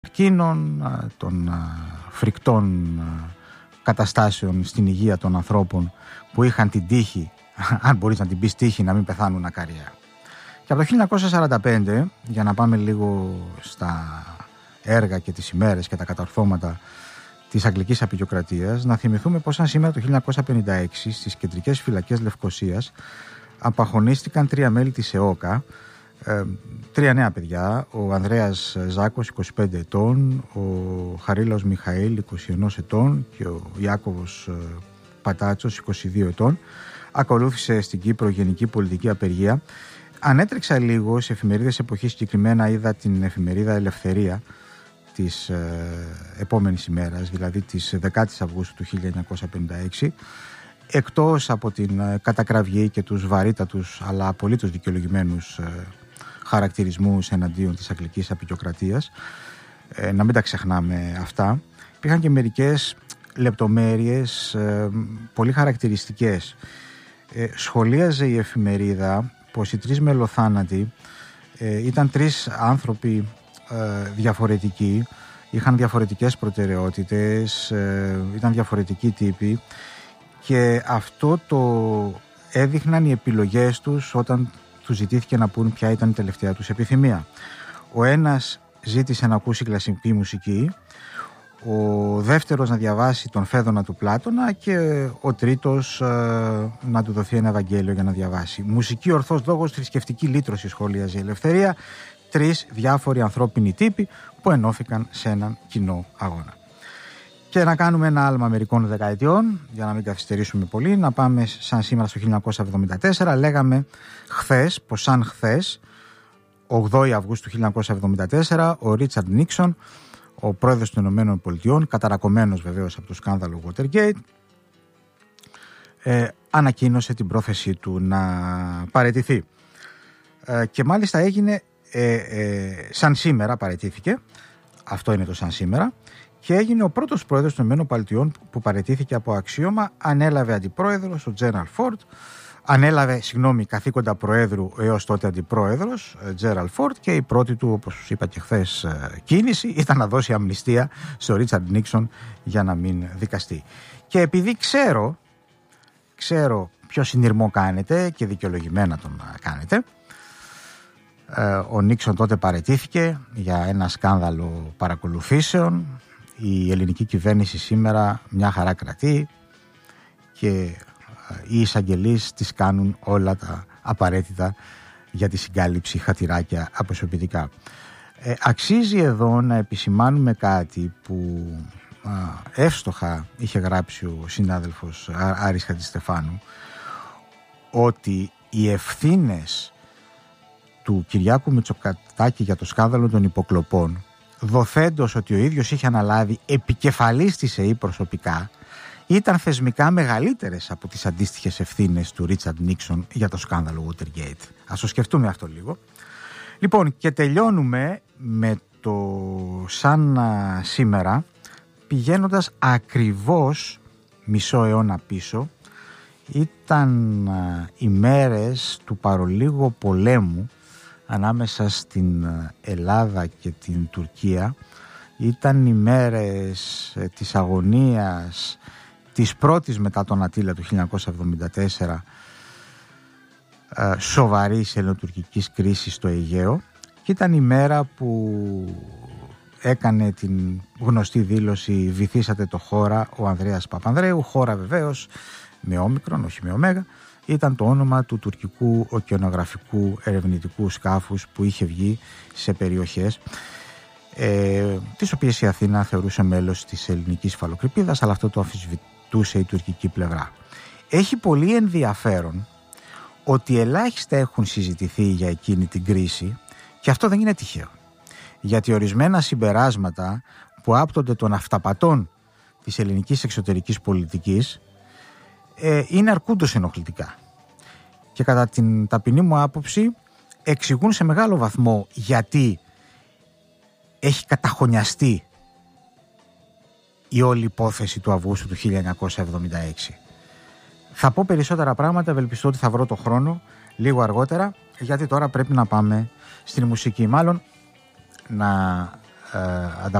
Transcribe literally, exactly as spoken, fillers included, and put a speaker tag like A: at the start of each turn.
A: καρκίνων, των φρικτών καταστάσεων στην υγεία των ανθρώπων που είχαν την τύχη, αν μπορείς να την πεις τύχη, να μην πεθάνουν ακαριέα. Και από το χίλια εννιακόσια σαράντα πέντε, για να πάμε λίγο στα έργα και τις ημέρες και τα κατορθώματα της Αγγλικής Απεικιοκρατίας, να θυμηθούμε πως σαν σήμερα το χίλια εννιακόσια πενήντα έξι στις κεντρικές φυλακές Λευκωσίας απαγχωνίστηκαν τρία μέλη της ΕΟΚΑ, ε, τρία νέα παιδιά, ο Ανδρέας Ζάκος είκοσι πέντε ετών, ο Χαρίλαος Μιχαήλ είκοσι ένα ετών και ο Ιάκωβος Πατάτσος είκοσι δύο ετών. Ακολούθησε στην Κύπρο γενική πολιτική απεργία. Ανέτρεξα λίγο σε εφημερίδες εποχής, συγκεκριμένα είδα την εφημερίδα Ελευθερία της ε, επόμενης ημέρας, δηλαδή της δέκατης Αυγούστου του χίλια εννιακόσια πενήντα έξι. Εκτός από την κατακραυγή και τους βαρύτατους αλλά απολύτως δικαιολογημένους ε, χαρακτηρισμούς εναντίον της Αγγλικής Απεικιοκρατίας, ε, να μην τα ξεχνάμε αυτά, υπήρχαν και μερικές λεπτομέρειες ε, πολύ χαρακτηριστικές. Ε, σχολίαζε η εφημερίδα πως οι τρεις μελοθάνατοι ε, ήταν τρεις άνθρωποι ε, διαφορετικοί, είχαν διαφορετικές προτεραιότητες, ε, ήταν διαφορετικοί τύποι, και αυτό το έδειχναν οι επιλογές τους όταν τους ζητήθηκε να πούν ποια ήταν η τελευταία τους επιθυμία. Ο ένας ζήτησε να ακούσει κλασική μουσική, ο δεύτερος να διαβάσει τον Φέδωνα του Πλάτωνα και ο τρίτος ε, να του δοθεί ένα Ευαγγέλιο για να διαβάσει. Μουσική, ορθός λόγος, θρησκευτική λύτρωση, σχολίαζε η Ελευθερία. Τρεις διάφοροι ανθρώπινοι τύποι που ενώθηκαν σε έναν κοινό αγώνα. Και να κάνουμε ένα άλμα μερικών δεκαετιών, για να μην καθυστερήσουμε πολύ, να πάμε σαν σήμερα στο χίλια εννιακόσια εβδομήντα τέσσερα. Λέγαμε χθες, πως σαν χθες, ογδόη Αυγούστου χίλια εννιακόσια εβδομήντα τέσσερα, ο Ρίτσαρντ Νίξον, ο πρόεδρος των Ηνωμένων Πολιτειών, καταρακωμένος βεβαίως από το σκάνδαλο Watergate, ε, ανακοίνωσε την πρόθεσή του να παραιτηθεί. Ε, και μάλιστα έγινε ε, ε, σαν σήμερα, παραιτήθηκε, αυτό είναι το σαν σήμερα, και έγινε ο πρώτος πρόεδρος των Ηνωμένων Πολιτειών που παραιτήθηκε από αξίωμα. Ανέλαβε αντιπρόεδρος ο Τζέραλντ Φόρντ, ανέλαβε συγγνώμη, καθήκοντα προέδρου έως τότε αντιπρόεδρος Τζέραλντ Φόρντ, και η πρώτη του, όπως είπα και χθες, κίνηση ήταν να δώσει αμνηστία στο Ρίτσαρντ Νίξον για να μην δικαστεί. Και επειδή ξέρω, ξέρω ποιο συνειρμό κάνετε και δικαιολογημένα τον κάνετε, ο Νίξον τότε παραιτήθηκε για ένα σκάνδαλο παρακολουθήσεων. Η ελληνική κυβέρνηση σήμερα μια χαρά κρατεί και οι εισαγγελείς τις κάνουν όλα τα απαραίτητα για τη συγκάλυψη χατηράκια αποσωπητικά. Ε, αξίζει εδώ να επισημάνουμε κάτι που α, εύστοχα είχε γράψει ο συνάδελφος Άρης Χατζηστεφάνου, ότι οι ευθύνες του Κυριάκου Μητσοτάκη για το σκάνδαλο των υποκλοπών, δοθέντος ότι ο ίδιος είχε αναλάβει επικεφαλής της ΕΗ προσωπικά, ήταν θεσμικά μεγαλύτερες από τις αντίστοιχες ευθύνες του Ρίτσαρντ Νίξον για το σκάνδαλο Watergate. Ας το σκεφτούμε αυτό λίγο. Λοιπόν, και τελειώνουμε με το σαν σήμερα, πηγαίνοντας ακριβώς μισό αιώνα πίσω. Ήταν οι μέρες του παρολίγο πολέμου ανάμεσα στην Ελλάδα και την Τουρκία. Ήταν οι μέρες της αγωνίας της πρώτης μετά τον Αττήλα του χίλια εννιακόσια εβδομήντα τέσσερα σοβαρής ελληνοτουρκικής κρίσης στο Αιγαίο, και ήταν η μέρα που έκανε την γνωστή δήλωση «Βυθίσατε το χώρα» ο Ανδρέας Παπανδρέου. Χώρα βεβαίως με όμικρον, όχι με ωμέγα. Ήταν το όνομα του τουρκικού οκεανογραφικού ερευνητικού σκάφους που είχε βγει σε περιοχές ε, τις οποίες η Αθήνα θεωρούσε μέλος της ελληνικής υφαλοκρηπίδας, αλλά αυτό το αμφισβητούσε η τουρκική πλευρά. Έχει πολύ ενδιαφέρον ότι ελάχιστα έχουν συζητηθεί για εκείνη την κρίση, και αυτό δεν είναι τυχαίο, γιατί ορισμένα συμπεράσματα που άπτονται των αυταπατών της ελληνικής εξωτερικής πολιτικής ε, είναι αρκούντως ενοχλητικά, και κατά την ταπεινή μου άποψη εξηγούν σε μεγάλο βαθμό γιατί έχει καταχωνιαστεί η όλη υπόθεση του Αυγούστου του χίλια εννιακόσια εβδομήντα έξι. Θα πω περισσότερα πράγματα, ευελπιστώ ότι θα βρω το χρόνο λίγο αργότερα, γιατί τώρα πρέπει να πάμε στην μουσική. Μάλλον να ε,